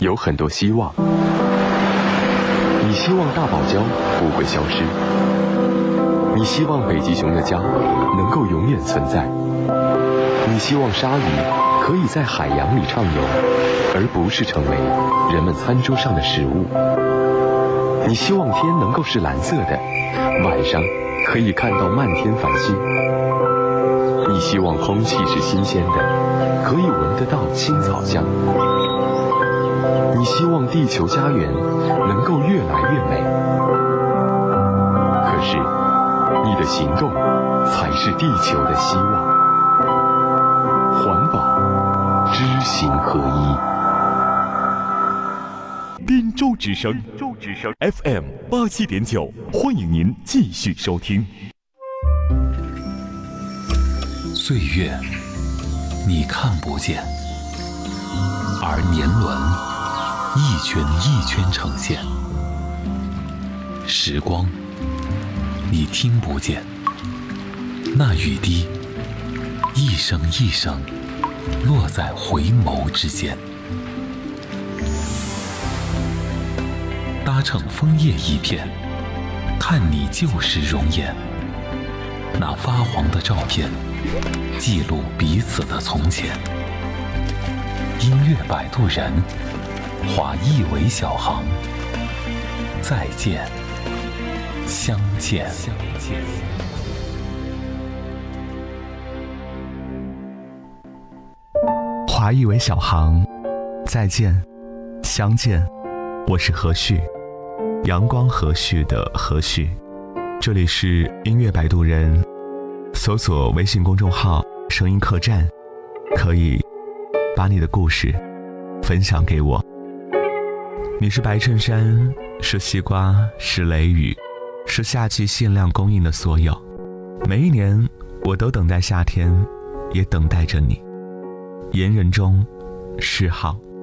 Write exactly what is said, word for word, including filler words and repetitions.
有很多希望。你希望大堡礁不会消失，你希望北极熊的家能够永远存在，你希望鲨鱼可以在海洋里畅游，而不是成为人们餐桌上的食物。你希望天能够是蓝色的，晚上可以看到漫天繁星。你希望空气是新鲜的，可以闻得到青草香。你希望地球家园能够越来越美，可是你的行动才是地球的希望。环保，知行合一。 滨州之声，州之声 F M 八七点九，欢迎您继续收听。 岁月，你看不见，而年轮一圈一圈呈现；时光，你听不见，那雨滴一声一声落在回眸之间。搭乘枫叶一片，看你旧时容颜。那发黄的照片，记录彼此的从前。音乐摆渡人，划一尾小航。再见，相见。相见。 划一尾小航，再见，相见。我是何旭，阳光和煦的何旭。这里是音乐摆渡人，搜索微信公众号声音客栈，可以把你的故事分享给我。你是白衬衫，是西瓜，是雷雨，是夏季限量供应的所有。每一年我都等待夏天，也等待着你。言人中，诗浩。